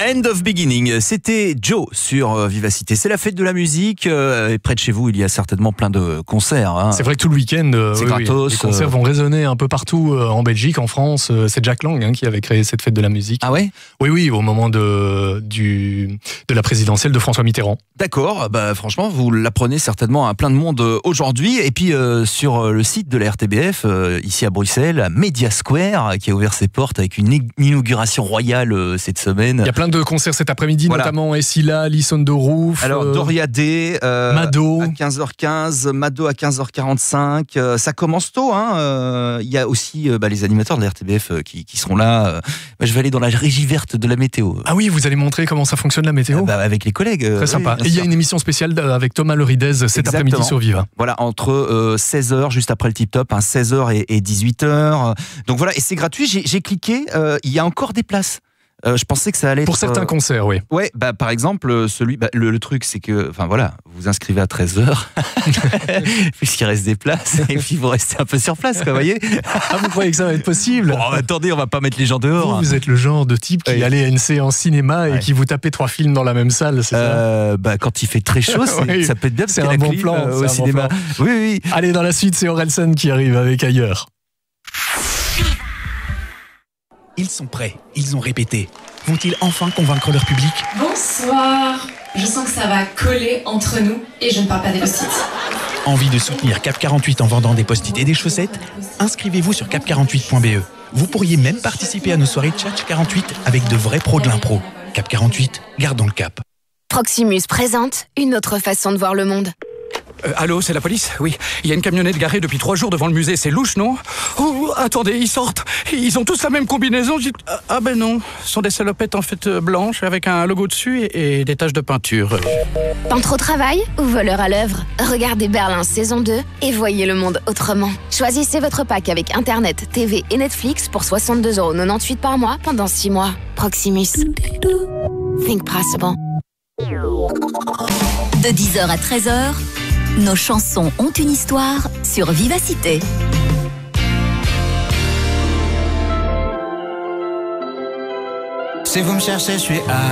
End of Beginning, c'était Joe sur Vivacité. C'est la fête de la musique et près de chez vous, il y a certainement plein de concerts. Hein. C'est vrai que tout le week-end, c'est gratos. Les concerts vont résonner un peu partout en Belgique, en France. C'est Jack Lang qui avait créé cette fête de la musique. Ah ouais ? Oui, au moment de la présidentielle de François Mitterrand. D'accord, franchement, vous l'apprenez certainement à plein de monde aujourd'hui. Et puis sur le site de la RTBF, ici à Bruxelles, Media Square, qui a ouvert ses portes avec une inauguration royale cette semaine. Il y a plein de concerts cet après-midi, notamment Essila, Listen de Roof. Alors Doria Day, Mado à 15h15, Mado à 15h45. Ça commence tôt. Il y a aussi les animateurs de la RTBF qui seront là. Je vais aller dans la régie verte de la météo. Ah oui, vous allez montrer comment ça fonctionne la météo avec les collègues. Très sympa. Et il y a une émission spéciale avec Thomas Leridez cet après-midi sur Viva. Voilà, entre 16h, juste après le Tip Top, 16h et 18h. Donc voilà, et c'est gratuit. J'ai cliqué, il y a encore des places. Je pensais que ça allait pour certains concerts, oui. Ouais, par exemple, le truc, c'est que, vous inscrivez à 13h, puisqu'il reste des places, et puis vous restez un peu sur place, vous voyez. Ah, vous croyez que ça va être possible ? Bon, attendez, on va pas mettre les gens dehors. Vous êtes le genre de type qui allait à une séance cinéma et qui vous tapez 3 films dans la même salle, c'est ça ? Quand il fait très chaud, ça peut être bien. C'est un bon plan au cinéma. Bon plan. Oui. Allez, dans la suite, c'est Orelsan qui arrive avec Ailleurs. Ils sont prêts, ils ont répété. Vont-ils enfin convaincre leur public ? Bonsoir. Je sens que ça va coller entre nous et je ne parle pas des post-it. Envie de soutenir Cap 48 en vendant des post-it et des chaussettes ? Inscrivez-vous sur cap48.be. Vous pourriez même participer à nos soirées Tchatch 48 avec de vrais pros de l'impro. Cap 48, gardons le cap. Proximus présente une autre façon de voir le monde. Allô, c'est la police ? Oui, il y a une camionnette garée depuis 3 jours devant le musée, c'est louche, non ? Oh, attendez, ils sortent. Ils ont tous la même combinaison. Ah ben non, ce sont des salopettes en fait blanches avec un logo dessus et des taches de peinture. Peintre au travail ou voleur à l'œuvre ? Regardez Berlin saison 2 et voyez le monde autrement. Choisissez votre pack avec Internet, TV et Netflix pour 62,98€ par mois pendant 6 mois. Proximus. Think possible. De 10h à 13h, nos chansons ont une histoire sur Vivacité. Si vous me cherchez, je suis à